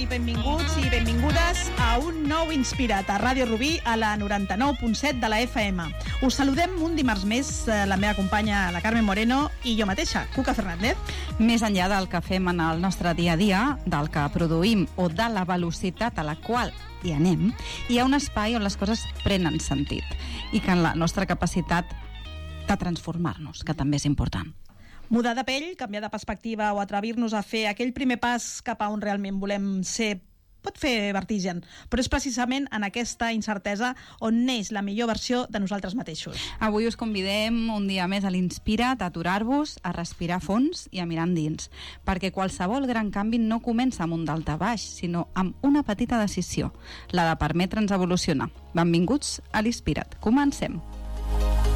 Benvinguts i benvingudes a un nou Inspira't a Ràdio Rubí a la 99.7 de la FM. Us saludem un dimarts més, la meva companya, la Carmen Moreno, i jo mateixa, Cuca Fernández. Més enllà del que fem en el nostre dia a dia, del que produïm o de la velocitat a la qual hi anem, hi ha un espai on les coses prenen sentit i que en la nostra capacitat de transformar-nos, que també és important. Mudar de pell, canviar de perspectiva o atrevir-nos a fer aquell primer pas cap a on realment volem ser pot fer vertigen, però és precisament en aquesta incertesa on neix la millor versió de nosaltres mateixos. Avui us convidem un dia més a l'Inspira't, a aturar-vos, a respirar fons i a mirar endins, perquè qualsevol gran canvi no comença amb un daltabaix, sinó amb una petita decisió, la de permetre'ns evolucionar. Benvinguts a l'Inspira't. Comencem!